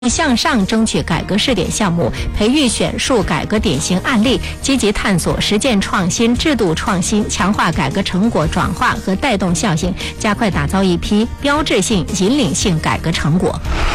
向上争取改革试点项目，培育选述改革典型案例，积极探索实践创新、制度创新，强化改革成果转化和带动效应，加快打造一批标志性、引领性改革成果。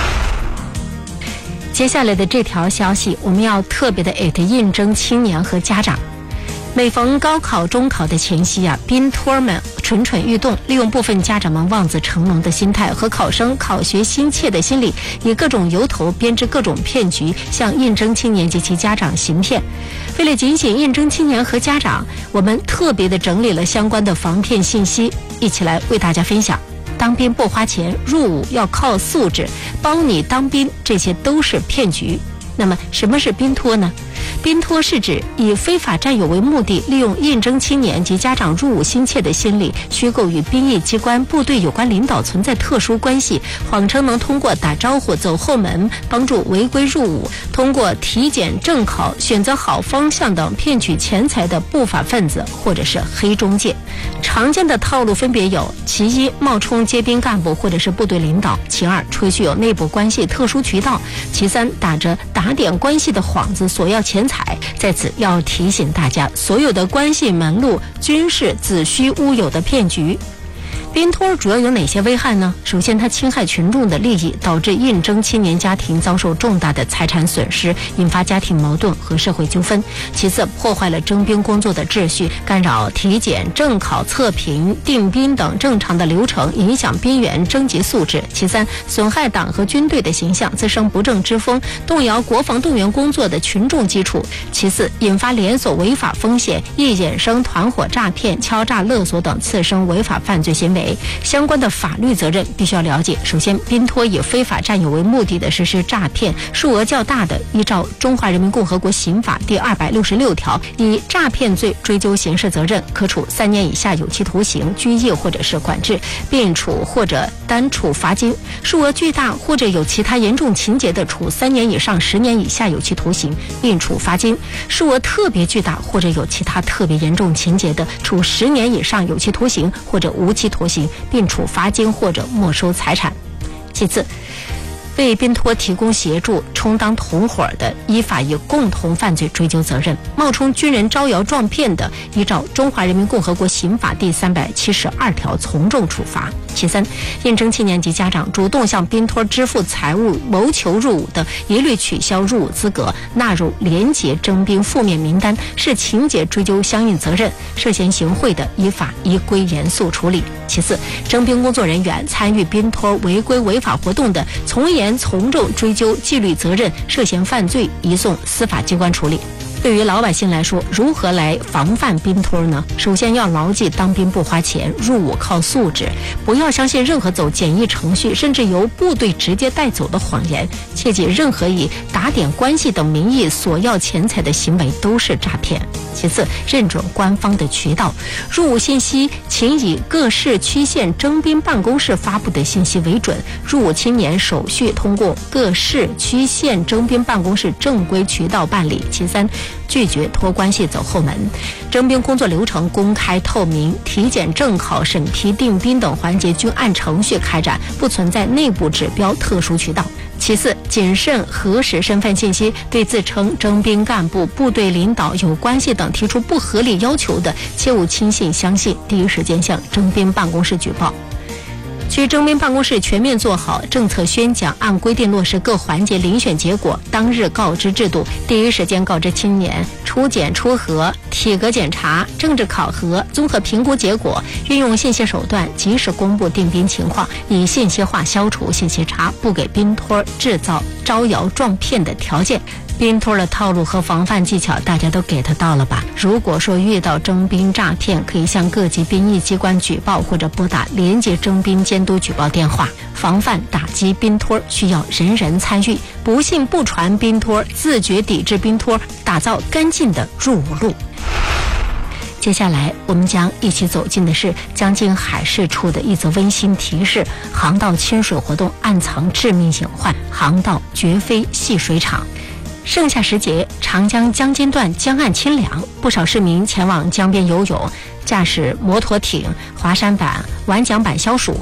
接下来的这条消息，我们要特别的应征青年和家长。每逢高考、中考的前夕宾托们蠢蠢欲动，利用部分家长们望子成龙的心态和考生考学心切的心理，以各种由头编织各种骗局，向应征青年及其家长行骗。为了警醒应征青年和家长，我们特别的整理了相关的防骗信息，一起来为大家分享。当兵不花钱，入伍要靠素质，帮你当兵，这些都是骗局。那么什么是宾托呢？宾托是指以非法占有为目的，利用应征青年及家长入伍心切的心理，虚构与兵役机关、部队有关领导存在特殊关系，谎称能通过打招呼、走后门帮助违规入伍，通过体检、正考、选择好方向等骗取钱财的不法分子或者是黑中介。常见的套路分别有：其一，冒充接兵干部或者是部队领导；其二，吹嘘有内部关系、特殊渠道；其三，打着打点关系的幌子索要钱财。在此要提醒大家，所有的关系门路均是子虚乌有的骗局。宾托主要有哪些危害呢？首先，它侵害群众的利益，导致应征青年家庭遭受重大的财产损失，引发家庭矛盾和社会纠纷。其次，破坏了征兵工作的秩序，干扰体检、正考、测评、定兵等正常的流程，影响兵员征集素质。其三，损害党和军队的形象，滋生不正之风，动摇国防动员工作的群众基础。其四，引发连锁违法风险，易衍生团伙诈骗、敲诈勒索等次生违法犯罪行为。相关的法律责任必须要了解。首先，宾托以非法占有为目的的实施诈骗，数额较大的，依照《中华人民共和国刑法》第266条，以诈骗罪追究刑事责任，可处3年以下有期徒刑、拘役或者是管制，并处或者单处罚金；数额巨大或者有其他严重情节的，处3年以上10年以下有期徒刑，并处罚金；数额特别巨大或者有其他特别严重情节的，处10年以上有期徒刑或者无期徒刑，并处罚金或者没收财产。其次，为宾托提供协助、充当同伙的，依法以共同犯罪追究责任；冒充军人招摇撞骗的，依照《中华人民共和国刑法》第372条从重处罚。其三，应征青年及家长主动向宾托支付财物谋求入伍的，一律取消入伍资格，纳入廉洁征兵负面名单，视情节追究相应责任；涉嫌行贿的，依法依规严肃处理。其次，征兵工作人员参与宾托违规违法活动的，从严从重追究纪律责任，涉嫌犯罪移送司法机关处理。对于老百姓来说，如何来防范宾托呢？首先要牢记当兵不花钱，入伍靠素质，不要相信任何走简易程序甚至由部队直接带走的谎言，切记任何以打点关系等名义索要钱财的行为都是诈骗。其次，认准官方的渠道，入伍信息请以各市区县征兵办公室发布的信息为准，入伍青年手续通过各市区县征兵办公室正规渠道办理。其三，拒绝托关系走后门，征兵工作流程公开透明，体检、正考、审批、定兵等环节均按程序开展，不存在内部指标、特殊渠道。其次，谨慎核实身份信息，对自称征兵干部、部队领导有关系等提出不合理要求的，切勿轻信相信，第一时间向征兵办公室举报。区征兵办公室全面做好政策宣讲，按规定落实各环节遴选结果当日告知制度，第一时间告知青年初检、初核、体格检查、政治考核、综合评估结果，运用信息手段及时公布定兵情况，以信息化消除信息差，不给宾托制造招摇撞骗的条件。宾托的套路和防范技巧大家都 get 到了吧？如果说遇到征兵诈骗，可以向各级兵役机关举报，或者拨打廉洁征兵监督举报电话。防范打击宾托需要人人参与，不信不传宾托，自觉抵制宾托，打造干净的入伍路。接下来我们将一起走进的是江津海事处的一则温馨提示：航道亲水活动暗藏致命隐患，航道绝非戏水场。盛夏时节，长江江津段江岸清凉，不少市民前往江边游泳，驾驶摩托艇、滑山板、玩桨板消暑。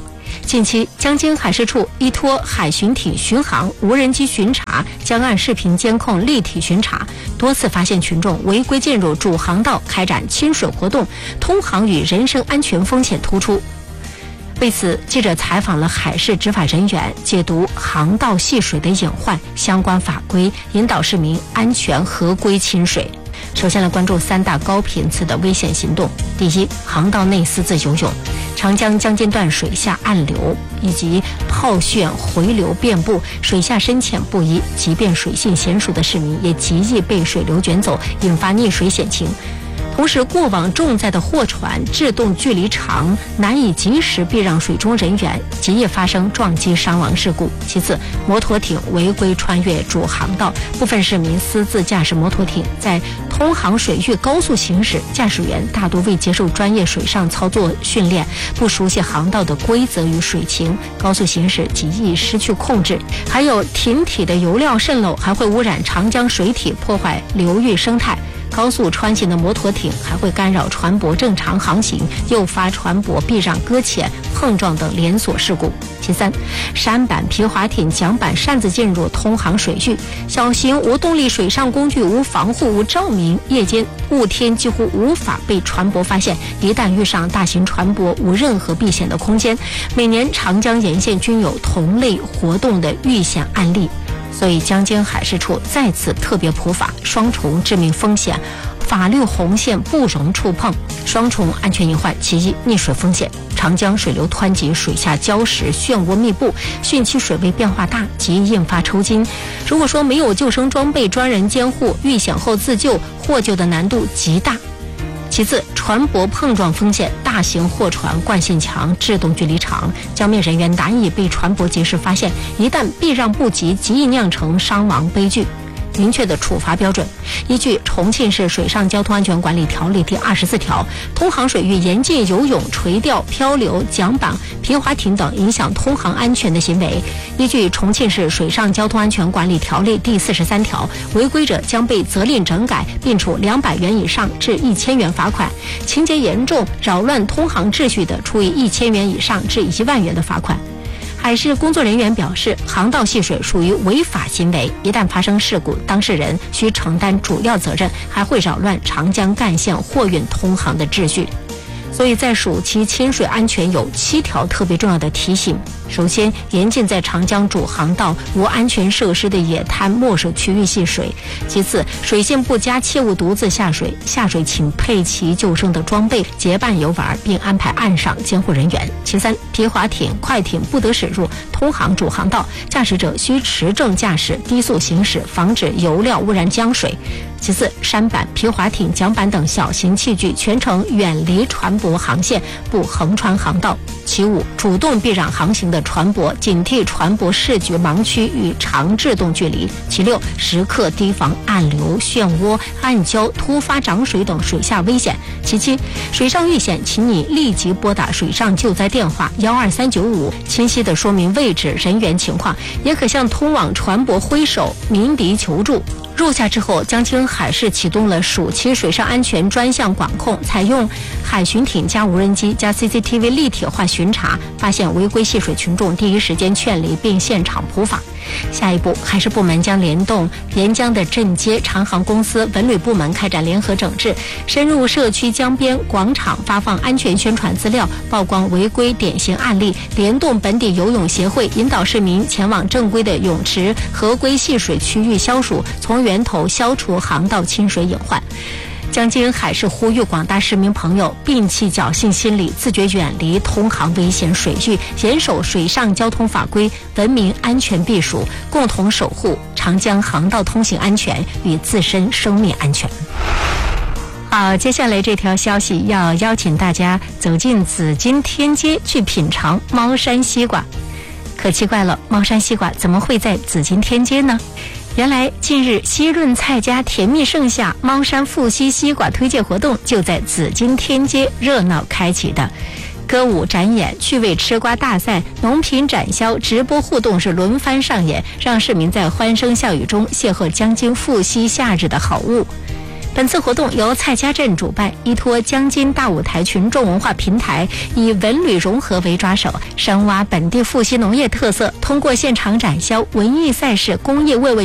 近期，江津海事处依托海巡艇巡航、无人机巡查、江岸视频监控立体巡查，多次发现群众违规进入主航道开展亲水活动，通航与人身安全风险突出。为此，记者采访了海事执法人员，解读航道戏水的隐患、相关法规，引导市民安全合规亲水。首先来关注3大高频次的危险行动。第一，航道内私自游泳。长江江津段水下暗流以及泡漩回流遍布，水下深浅不一，即便水性娴熟的市民也极易被水流卷走，引发溺水险情。同时，过往重载的货船制动距离长，难以及时避让水中人员，极易发生撞击伤亡事故。其次，摩托艇违规穿越主航道，部分市民私自驾驶摩托艇在通航水域高速行驶，驾驶员大多未接受专业水上操作训练，不熟悉航道的规则与水情，高速行驶极易失去控制。还有艇体的油料渗漏，还会污染长江水体，破坏流域生态。高速穿行的摩托艇还会干扰船舶正常航行，诱发船舶避让搁浅、碰撞等连锁事故。其三，舢板、皮划艇、桨板擅自进入通航水域，小型无动力水上工具无防护、无照明，夜间雾天几乎无法被船舶发现。一旦遇上大型船舶，无任何避险的空间。每年长江沿线均有同类活动的遇险案例。所以江津海事处再次特别普法，双重致命风险，法律红线不容触碰。双重安全隐患，其一，溺水风险。长江水流湍急，水下礁石漩涡密布，汛期水位变化大，极易引发抽筋。如果说没有救生装备、专人监护，遇险后自救、获救的难度极大。其次，船舶碰撞风险，大型货船惯性强，制动距离长，江面人员难以被船舶及时发现，一旦避让不及，极易酿成伤亡悲剧。明确的处罚标准，依据《重庆市水上交通安全管理条例》第24条，通航水域严禁游泳、垂钓、漂流、桨板、皮划艇等影响通航安全的行为；依据《重庆市水上交通安全管理条例》第43条，违规者将被责令整改，并处200元以上至1000元罚款；情节严重、扰乱通航秩序的，处以1000元以上至1万元的罚款。海事工作人员表示，航道戏水属于违法行为，一旦发生事故，当事人需承担主要责任，还会扰乱长江干线货运通航的秩序。所以在暑期亲水安全有7条特别重要的提醒。首先，严禁在长江主航道无安全设施的野滩没收区域戏水。其次，水性不佳切勿独自下水，下水请配齐救生的装备，结伴游玩，并安排岸上监护人员。其三，皮划艇、快艇不得驶入通航主航道，驾驶者需持证驾驶，低速行驶，防止油料污染江水。其次，舢板、皮划艇、桨板等小型器具全程远离船舶航线，不横穿航道。其五，主动避让航行的船舶，警惕船舶视觉盲区与长制动距离。其六，时刻提防暗流、漩涡、暗礁、突发涨水等水下危险。其七，水上遇险，请你立即拨打水上救灾电话12395，清晰地说明位置、人员情况，也可向通往船舶挥手鸣笛求助。入夏之后，江津海事启动了暑期水上安全专项管控，采用海巡艇加无人机加 CCTV 立体化巡查，发现违规戏水群众，第一时间劝离并现场普法。下一步，海事部门将联动沿江的镇街、长航公司、文旅部门开展联合整治，深入社区江边广场发放安全宣传资料，曝光违规典型案例，联动本地游泳协会，引导市民前往正规的泳池、合规戏水区域消暑，从源头消除航道亲水隐患。江津海事呼吁广大市民朋友摒弃侥幸心理，自觉远离通航危险水域，严守水上交通法规，文明安全避暑，共同守护长江航道通行安全与自身生命安全。好，接下来这条消息要邀请大家走进紫金天街去品尝猫山西瓜。可奇怪了，猫山西瓜怎么会在紫金天街呢？原来近日西润菜家甜蜜盛夏猫山富硒西瓜推介活动就在紫金天街热闹开启的。歌舞展演、趣味吃瓜大赛、农品展销、直播互动是轮番上演，让市民在欢声笑语中邂逅江津富硒夏日的好物。 本次活动由蔡家镇主办，依托江津大舞台群众文化平台，以文旅融合为抓手，深挖本地复兴农业特色，通过现场展销、文艺赛事、工艺味